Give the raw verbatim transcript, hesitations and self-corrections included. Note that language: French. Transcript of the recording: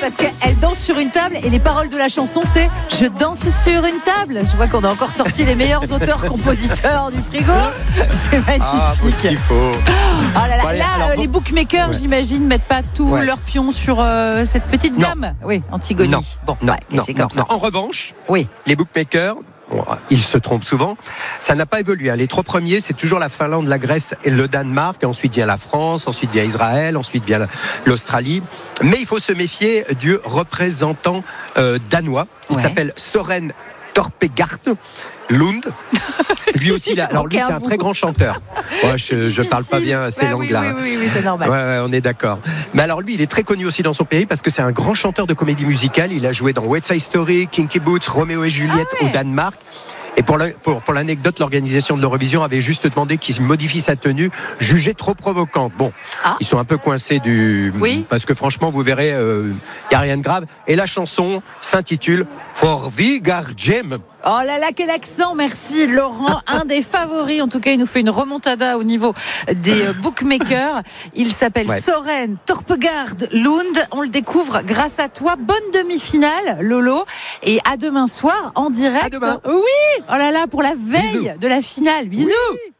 parce qu'elle danse sur une table et les paroles de la chanson c'est « Je danse sur une table ». Je vois qu'on a encore sorti les meilleurs auteurs-compositeurs du frigo. C'est magnifique. Ah, faut ce qu'il faut. Oh là là, Bon, allez, là alors, euh, bon. les bookmakers, Ouais. j'imagine, mettent pas tous Ouais. leurs pions sur euh, cette petite Non. dame. Oui, Antigone. Non, Bon, non, ouais, non, c'est non, comme ça. non. En revanche, Oui. les bookmakers, bon, ils se trompent souvent, ça n'a pas évolué. Les trois premiers, c'est toujours la Finlande, la Grèce et le Danemark. Ensuite vient la France, ensuite vient Israël, ensuite vient l'Australie. Mais il faut se méfier du représentant euh, danois. Il Ouais. s'appelle Søren Torpegaard Lund. Lui aussi, il a- alors lui, Aucun c'est un bout. très grand chanteur. Ouais, je, je parle pas bien ces Ouais, langues-là. Oui, oui, oui, oui, c'est normal. Ouais, ouais, on est d'accord. Mais alors lui, il est très connu aussi dans son pays parce que c'est un grand chanteur de comédie musicale. Il a joué dans West Side Story, Kinky Boots, Roméo et Juliette Ah ouais. au Danemark. Et pour, la- pour, pour l'anecdote, l'organisation de l'Eurovision avait juste demandé qu'il modifie sa tenue, jugée trop provocante. Bon, Ah. ils sont un peu coincés du... Oui. Parce que franchement, vous verrez, il euh, n'y a rien de grave. Et la chanson s'intitule « For Vigarjem ». Oh là là, quel accent, merci Laurent, un des favoris, en tout cas il nous fait une remontada au niveau des euh, bookmakers, il s'appelle Ouais. Søren Torpegaard Lund, on le découvre grâce à toi, bonne demi-finale Lolo, et à demain soir en direct. À demain. Oui, oh là là, pour la veille Bisous. de la finale, bisous. Oui.